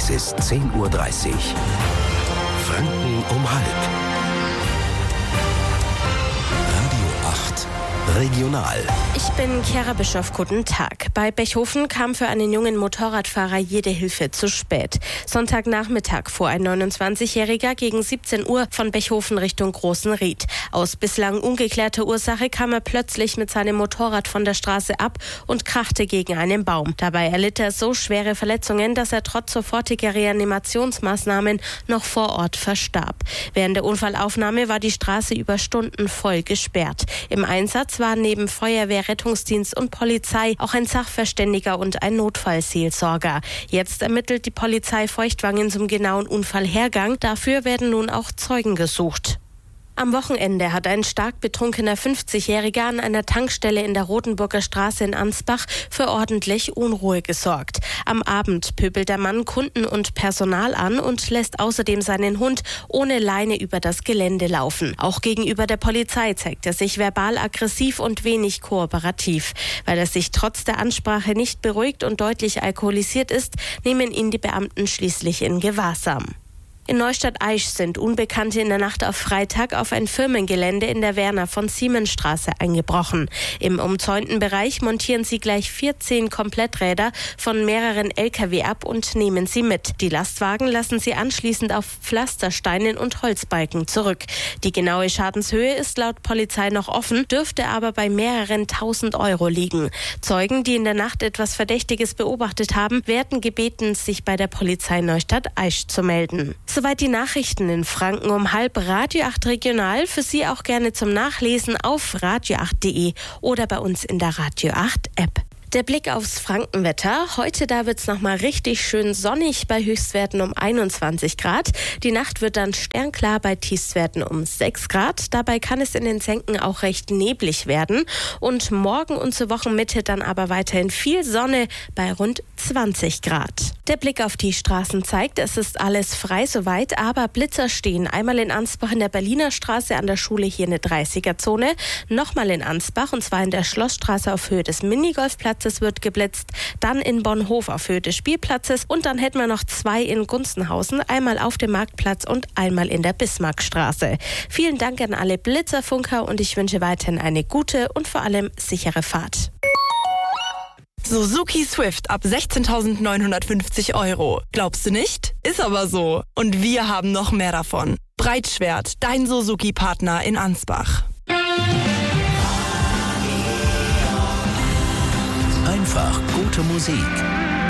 Es ist 10:30 Uhr. Franken um halb. Radio 8 Regional. Ich bin Chiara Bischoff, guten Tag. Bei Bechhofen kam für einen jungen Motorradfahrer jede Hilfe zu spät. Sonntagnachmittag fuhr ein 29-Jähriger gegen 17 Uhr von Bechhofen Richtung Großenried. Aus bislang ungeklärter Ursache kam er plötzlich mit seinem Motorrad von der Straße ab und krachte gegen einen Baum. Dabei erlitt er so schwere Verletzungen, dass er trotz sofortiger Reanimationsmaßnahmen noch vor Ort verstarb. Während der Unfallaufnahme war die Straße über Stunden voll gesperrt. Im Einsatz waren neben Feuerwehr, Rettungsdienst und Polizei auch ein Sachverständiger und ein Notfallseelsorger. Jetzt ermittelt die Polizei Feuchtwangen zum genauen Unfallhergang. Dafür werden nun auch Zeugen gesucht. Am Wochenende hat ein stark betrunkener 50-Jähriger an einer Tankstelle in der Rotenburger Straße in Ansbach für ordentlich Unruhe gesorgt. Am Abend pöbelt der Mann Kunden und Personal an und lässt außerdem seinen Hund ohne Leine über das Gelände laufen. Auch gegenüber der Polizei zeigt er sich verbal aggressiv und wenig kooperativ. Weil er sich trotz der Ansprache nicht beruhigt und deutlich alkoholisiert ist, nehmen ihn die Beamten schließlich in Gewahrsam. In Neustadt-Aisch sind Unbekannte in der Nacht auf Freitag auf ein Firmengelände in der Werner-von-Siemens-Straße eingebrochen. Im umzäunten Bereich montieren sie gleich 14 Kompletträder von mehreren Lkw ab und nehmen sie mit. Die Lastwagen lassen sie anschließend auf Pflastersteinen und Holzbalken zurück. Die genaue Schadenshöhe ist laut Polizei noch offen, dürfte aber bei mehreren 1.000 Euro liegen. Zeugen, die in der Nacht etwas Verdächtiges beobachtet haben, werden gebeten, sich bei der Polizei Neustadt-Aisch zu melden. Soweit die Nachrichten in Franken um halb. Radio 8 Regional, für Sie auch gerne zum Nachlesen auf radio8.de oder bei uns in der Radio 8 App. Der Blick aufs Frankenwetter. Heute da wird's nochmal richtig schön sonnig bei Höchstwerten um 21 Grad. Die Nacht wird dann sternklar bei Tiefstwerten um 6 Grad. Dabei kann es in den Senken auch recht neblig werden. Und morgen und zur Wochenmitte dann aber weiterhin viel Sonne bei rund 20 Grad. Der Blick auf die Straßen zeigt, es ist alles frei soweit, aber Blitzer stehen. Einmal in Ansbach in der Berliner Straße an der Schule hier eine 30er-Zone. Nochmal in Ansbach und zwar in der Schlossstraße auf Höhe des Minigolfplatzes wird geblitzt, dann in Bonhof auf Höhe des Spielplatzes und dann hätten wir noch 2 in Gunzenhausen, einmal auf dem Marktplatz und einmal in der Bismarckstraße. Vielen Dank an alle Blitzerfunker und ich wünsche weiterhin eine gute und vor allem sichere Fahrt. Suzuki Swift ab 16.950 Euro. Glaubst du nicht? Ist aber so. Und wir haben noch mehr davon. Breitschwert, dein Suzuki-Partner in Ansbach. Einfach gute Musik.